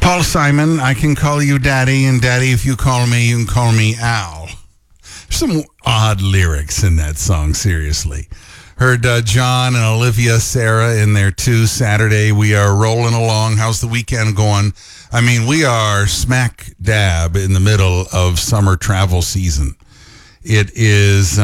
Paul Simon, I can call you Daddy, and Daddy, if you call me, you can call me Al. Some odd lyrics in that song, seriously. Heard John and Olivia, Sarah in there too. Saturday, we are rolling along. How's the weekend going? I mean, we are smack dab in the middle of summer travel season. It is,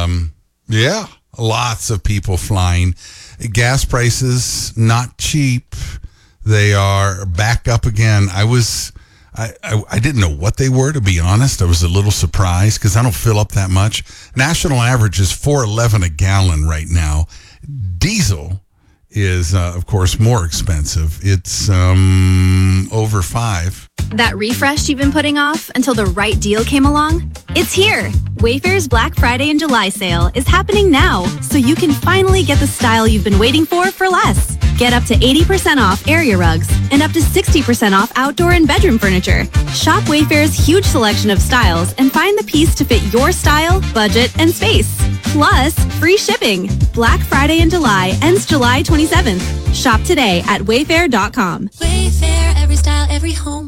lots of people flying. Gas prices, not cheap. They are back up again. I didn't know what they were, to be honest. I was a little surprised because I don't fill up that much. National average is $4.11 a gallon right now. Diesel is, of course, more expensive. It's over $5. That refresh you've been putting off until the right deal came along? It's here. Wayfair's Black Friday and July sale is happening now, so you can finally get the style you've been waiting for less. Get up to 80% off area rugs and up to 60% off outdoor and bedroom furniture. Shop Wayfair's huge selection of styles and find the piece to fit your style, budget, and space. Plus, free shipping. Black Friday in July ends July 27th. Shop today at wayfair.com. Wayfair, every style, every home.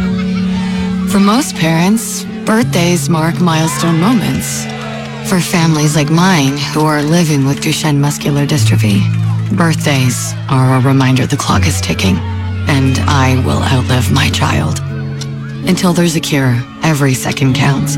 For most parents, birthdays mark milestone moments. For families like mine who are living with Duchenne muscular dystrophy, birthdays are a reminder the clock is ticking, and I will outlive my child. Until there's a cure, every second counts.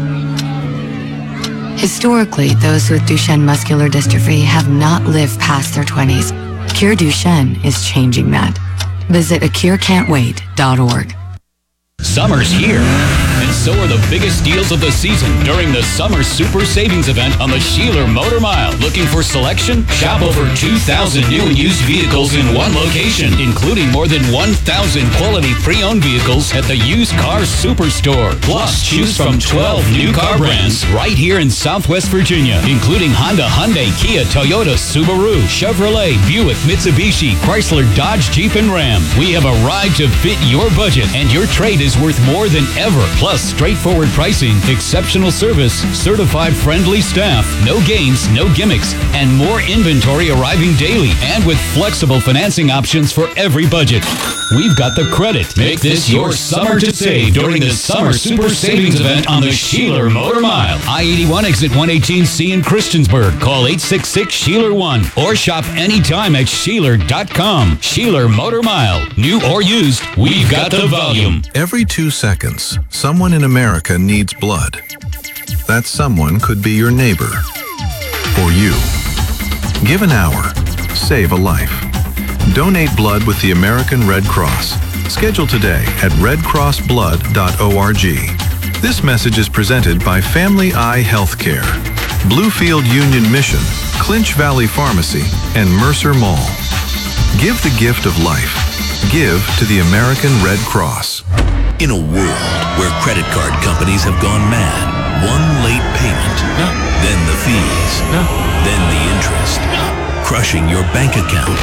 Historically, those with Duchenne muscular dystrophy have not lived past their 20s. Cure Duchenne is changing that. Visit acurecan'twait.org. Summer's here, and so are the biggest deals of the season during the Summer Super Savings Event on the Sheeler Motor Mile. Looking for selection? Shop over 2,000 new and used vehicles in one location, including more than 1,000 quality pre-owned vehicles at the Used Car Superstore. Plus, choose from 12 new car brands right here in Southwest Virginia, including Honda, Hyundai, Kia, Toyota, Subaru, Chevrolet, Buick, Mitsubishi, Chrysler, Dodge, Jeep, and Ram. We have a ride to fit your budget, and your trade is worth more than ever. Plus, straightforward pricing, exceptional service, certified friendly staff, no games, no gimmicks, and more inventory arriving daily, and with flexible financing options for every budget. We've got the credit. Make this your summer to save during the Summer Super Savings Event on the Sheeler Motor Mile. I-81 exit 118C in Christiansburg. Call 866-SHEELER1 or shop anytime at Sheeler.com. Sheeler Motor Mile. New or used, we've got the volume. Every 2 seconds, someone in America needs blood. That someone could be your neighbor or you. Give an hour. Save a life. Donate blood with the American Red Cross. Schedule today at redcrossblood.org. This message is presented by Family Eye Healthcare, Bluefield Union Mission, Clinch Valley Pharmacy, and Mercer Mall. Give the gift of life. Give to the American Red Cross. In a world where credit card companies have gone mad, one late payment, then the fees, then the interest, crushing your bank account,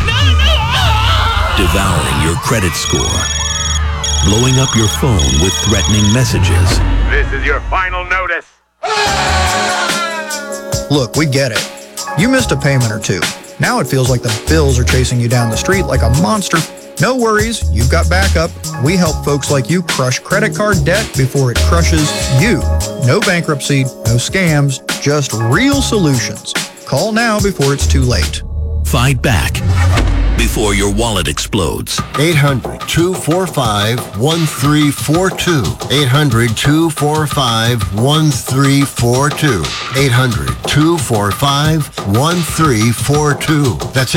devouring your credit score, blowing up your phone with threatening messages. This is your final notice. Look, we get it. You missed a payment or two. Now it feels like the bills are chasing you down the street like a monster. No worries, you've got backup. We help folks like you crush credit card debt before it crushes you. No bankruptcy, no scams, just real solutions. Call now before it's too late. Fight back before your wallet explodes. 800-245-1342. 800-245-1342. 800-245-1342. That's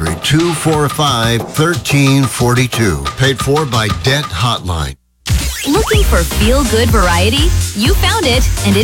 800-245-1342. Paid for by Debt Hotline. Looking for feel-good variety? You found it, and it